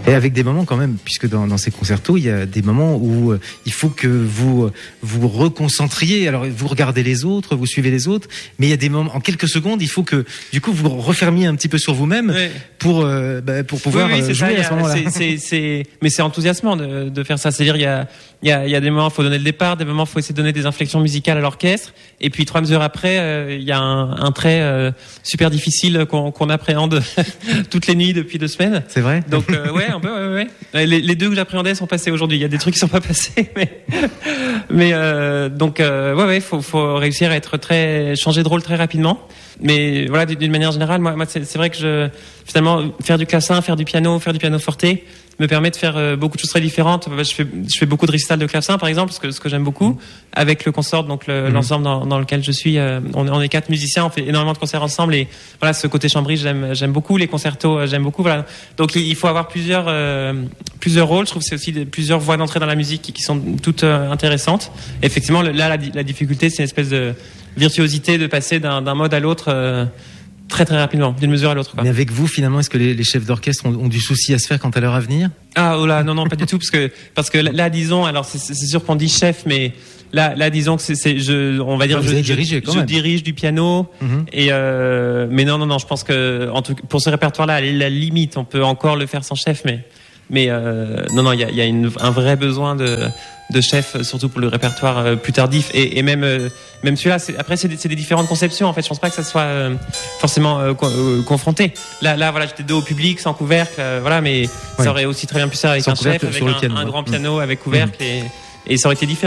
Et avec des moments quand même, puisque dans ces concertos, il y a des moments où il faut que vous vous reconcentriez. Alors vous regardez les autres, vous suivez les autres, mais il y a des moments, en quelques secondes, il faut que du coup vous refermiez un petit peu sur vous-même pour pouvoir jouer à ce moment-là. Mais c'est enthousiasmant de faire ça. C'est-à-dire il y a des moments, il faut donner le départ, des moments, il faut essayer de donner des inflexions musicales à l'orchestre, et puis 3 mesures après, il y a un trait super difficile qu'on appréhende toutes les nuits depuis 2 semaines. C'est vrai. Donc un peu, ouais. Les 2 que j'appréhendais sont passés aujourd'hui. Il y a des trucs qui sont pas passés, mais faut réussir à être changer de rôle très rapidement. Mais voilà, d'une manière générale, moi c'est vrai que finalement faire du clavecin, faire du piano forte me permet de faire beaucoup de choses très différentes. Je fais beaucoup de récitals de clavecin, par exemple, ce que j'aime beaucoup, avec le consort, donc l'ensemble dans lequel je suis. On est 4 musiciens, on fait énormément de concerts ensemble, et voilà, ce côté chambry, j'aime beaucoup. Les concertos, j'aime beaucoup. Voilà. Donc il faut avoir plusieurs rôles. Je trouve que c'est aussi plusieurs voies d'entrée dans la musique qui sont toutes intéressantes. Effectivement, là, la difficulté, c'est une espèce de virtuosité de passer d'un mode à l'autre. Très très rapidement, d'une mesure à l'autre, quoi. Mais avec vous, finalement, est-ce que les chefs d'orchestre ont du souci à se faire quant à leur avenir? Non, pas du tout, parce que là, disons, alors c'est sûr qu'on dit chef, mais là, disons que je dirige du piano, et mais non, je pense que pour ce répertoire-là, à la limite, on peut encore le faire sans chef, mais non, il y a un vrai besoin de chef, surtout pour le répertoire plus tardif, et même celui-là. C'est des différentes conceptions, en fait. Je pense pas que ça soit forcément confronté. Là, voilà, j'étais dos au public, sans couvercle, voilà, mais ça aurait aussi très bien pu faire avec un chef, avec un grand piano avec couvercle, et ça aurait été différent.